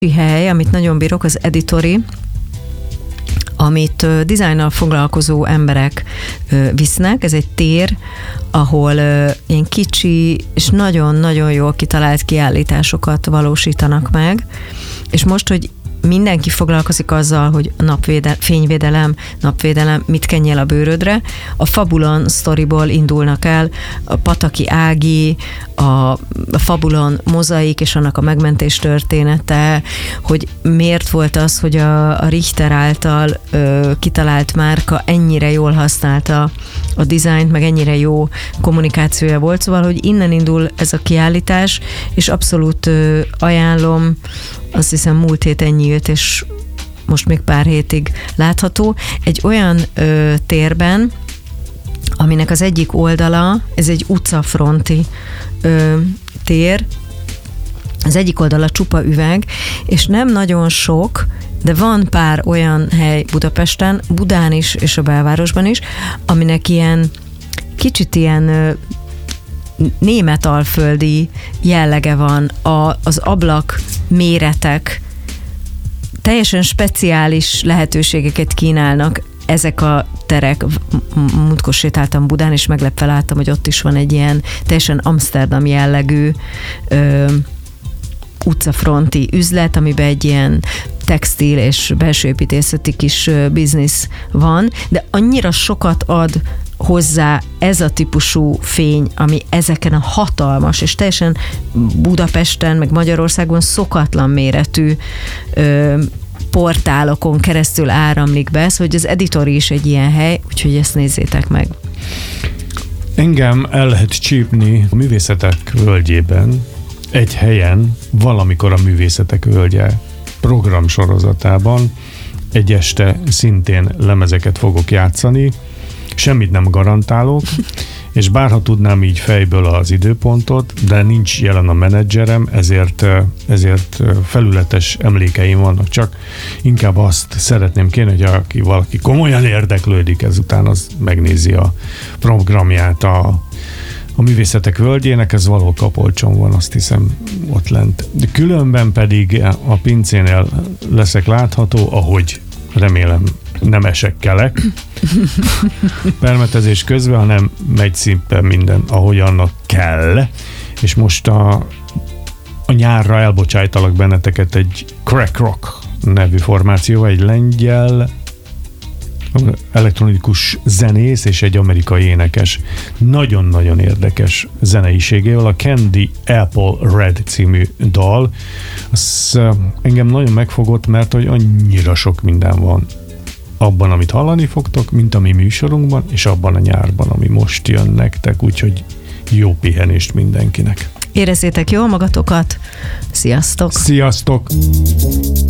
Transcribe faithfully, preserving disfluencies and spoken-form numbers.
hely, amit nagyon bírok, az Editory, amit uh, dizájnnal foglalkozó emberek uh, visznek. Ez egy tér, ahol uh, ilyen kicsi és nagyon-nagyon jól kitalált kiállításokat valósítanak meg. És most, hogy mindenki foglalkozik azzal, hogy napvéde, fényvédelem, napvédelem, mit kenjél a bőrödre. A Fabulon sztoriból indulnak el, a Pataki Ági, a, a Fabulon mozaik és annak a megmentés története, hogy miért volt az, hogy a, a Richter által ö, kitalált márka ennyire jól használta a dizájnt, meg ennyire jó kommunikációja volt. Szóval, hogy innen indul ez a kiállítás, és abszolút ö, ajánlom, azt hiszem múlt héten nyílt, és most még pár hétig látható. Egy olyan ö, térben, aminek az egyik oldala, ez egy utcafronti ö, tér, az egyik oldala csupa üveg, és nem nagyon sok, de van pár olyan hely Budapesten, Budán is, és a belvárosban is, aminek ilyen kicsit ilyen ö, németalföldi jellege van, a, az ablak méretek teljesen speciális lehetőségeket kínálnak ezek a terek. Múltkor sétáltam Budán, és meglepve láttam, hogy ott is van egy ilyen teljesen Amsterdam jellegű ö, utcafronti üzlet, amiben egy ilyen textil és belső építészeti kis biznisz van, de annyira sokat ad hozzá ez a típusú fény, ami ezeken a hatalmas, és teljesen Budapesten, meg Magyarországon szokatlan méretű ö, portálokon keresztül áramlik be, szóval az Editory is egy ilyen hely, úgyhogy ezt nézzétek meg. Engem el lehet csípni a Művészetek Völgyében, egy helyen, valamikor a Művészetek Völgye programsorozatában egy este szintén lemezeket fogok játszani, semmit nem garantálok, és bárha tudnám így fejből az időpontot, de nincs jelen a menedzserem, ezért, ezért felületes emlékeim vannak, csak inkább azt szeretném kérni, hogy aki valaki komolyan érdeklődik ezután, az megnézi a programját a, a Művészetek Völgyének, ez valahol Kapolcson van, azt hiszem ott lent. De különben pedig a pincénél leszek látható, ahogy remélem nem esek kelek permetezés közben, hanem megy szimpen minden, ahogy annak kell. És most a, a nyárra elbocsájtalak benneteket egy Crack Rock nevű formáció, egy lengyel elektronikus zenész és egy amerikai énekes. Nagyon-nagyon érdekes zeneiségével a Candy Apple Red című dal. Az engem nagyon megfogott, mert hogy annyira sok minden van abban, amit hallani fogtok, mint a mi műsorunkban, és abban a nyárban, ami most jön nektek, úgyhogy jó pihenést mindenkinek. Érezzétek jól magatokat, sziasztok! Sziasztok!